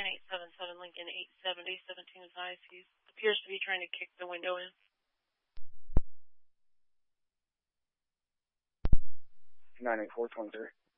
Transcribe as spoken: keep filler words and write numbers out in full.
ten eight seven seven Lincoln eight seventy, seventeen advised. He appears to be trying to kick the window in. nine eight four twenty-three.